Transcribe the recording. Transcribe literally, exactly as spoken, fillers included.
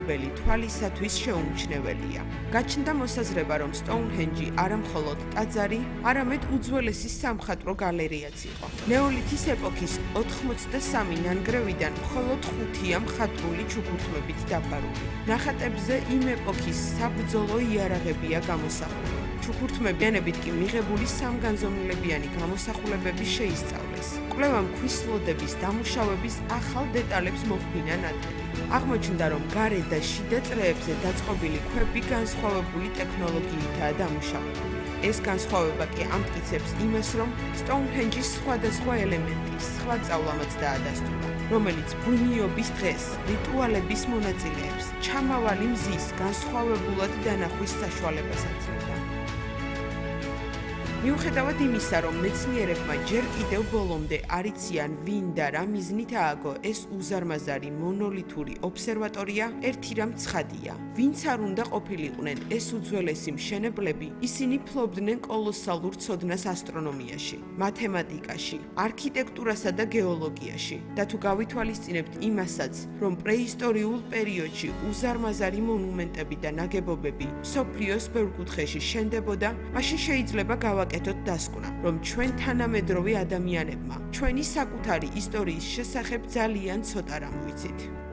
ველი თვალისათვის შეუმჩნეველია. გაჩნდა მოსაზრება, რომ სტოუნჰენჯი არა მხოლოდ ტაძარი, არამედ უძველესი სამხატვრო გალერეაც იყო. ნეოლითის ეპოქის ოთხმოცდასამი ნანგრევიდან მხოლოდ ხუთია მხატვრული ჩუქურთმებით დაფარული. ნახატებზე იმ ეპოქის საბრძოლო იარაღებია გამოსახული. ჩუქურთმებიანებით კი მიღებული სამგანზომილებიანი გამოსახულებები შეისწავლეს. კვლევამ ქვის დამუშავების ახალ დეტალებს მოჰფინა ნათელი. აღმოჩნდა, რომ გარე და შიდა წრეებზე დაწყობილი ქვები განსხვავებული ტექნოლოგიითაა დამუშავებული. ეს განსხვავება კი ამტკიცებს იმას, რომ სტოუნჰენჯის სხვადასხვა ელემენტი სხვა სწავლამაც დაადასტურა, რომელიც ბუნიობის დღეს რიტუალების მონაწილეებს ჩამავალი მზის განსხვავებულად დანახვის საშუალებას აძლევდა. მიუხედავად იმისა, რომ მეცნიერებმა ჯერ კიდევ ბოლომდე არ იციან ვინ და რა მიზნით ააგო ეს უზარმაზარი მონოლითური ობსერვატორია, ერთი რამ ცხადია. ვინც არ უნდა ყოფილიყვნენ ეს უძველესი მშენებლები, ისინი ფლობდნენ კოლოსალურ ცოდნას ასტრონომიაში, მათემატიკაში, არქიტექტურასა და გეოლოგიაში. და თუ გავითვალისწინებთ იმასაც, რომ პრეისტორიულ პერიოდში უზარმაზარი მონუმენტები და ნაგებობები მსოფლიოს ბევრ კუთხეში შენდებოდა, მაშინ შეიძლება გავაკეთოთ დასკვნა, რომ ჩვენ თანამედროვე ადამიანებმა ჩვენი საკუთარი ისტორიის შესახებ ძალიან ცოტა რამ ვიცით.